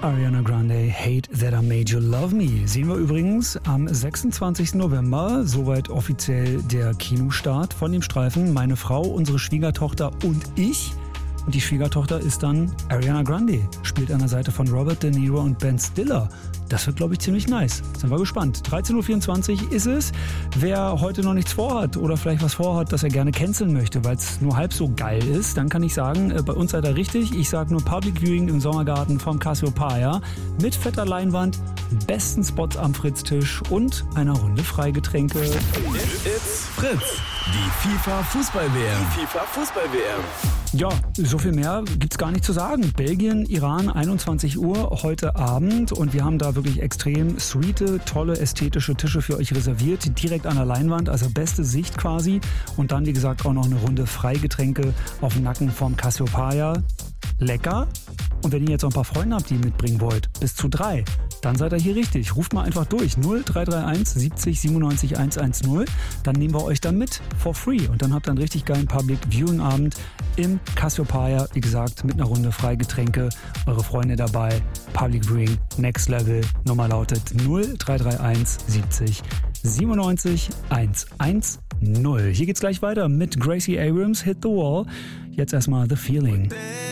Ariana Grande, Hate That I Made You Love Me. Sehen wir übrigens am 26. November, soweit offiziell der Kinostart von dem Streifen Meine Frau, unsere Schwiegertochter und ich. Und die Schwiegertochter ist dann Ariana Grande, spielt an der Seite von Robert De Niro und Ben Stiller. Das wird, glaube ich, ziemlich nice. Sind wir gespannt. 13.24 Uhr ist es. Wer heute noch nichts vorhat oder vielleicht was vorhat, das er gerne canceln möchte, weil es nur halb so geil ist, dann kann ich sagen, bei uns seid ihr richtig. Ich sage nur Public Viewing im Sommergarten vom Cassiopeia mit fetter Leinwand, besten Spots am Fritztisch und einer Runde Freigetränke. It's Fritz, die FIFA-Fußball-WM. Ja, so viel mehr gibt's gar nicht zu sagen. Belgien, Iran, 21 Uhr heute Abend und wir haben da wirklich extrem sweete, tolle, ästhetische Tische für euch reserviert, direkt an der Leinwand, also beste Sicht quasi und dann, wie gesagt, auch noch eine Runde Freigetränke auf dem Nacken vom Cassiopeia. Lecker. Und wenn ihr jetzt noch ein paar Freunde habt, die ihr mitbringen wollt, bis zu 3, dann seid ihr hier richtig. Ruft mal einfach durch. 0331 70 97 110. Dann nehmen wir euch dann mit for free. Und dann habt ihr einen richtig geilen Public Viewing Abend im Cassiopeia. Wie gesagt, mit einer Runde Freigetränke. Eure Freunde dabei. Public Viewing Next Level. Nummer lautet 0331 70 97 110. Hier geht's gleich weiter mit Gracie Abrams, Hit the Wall. Jetzt erstmal The Feeling.